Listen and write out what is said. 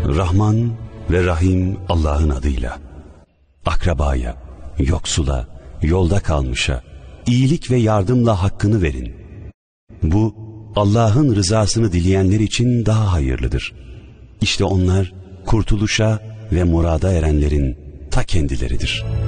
Rahman ve Rahim Allah'ın adıyla. Akrabaya, yoksula, yolda kalmışa, iyilik ve yardımla hakkını verin. Bu, Allah'ın rızasını dileyenler için daha hayırlıdır. İşte onlar, kurtuluşa ve murada erenlerin ta kendileridir.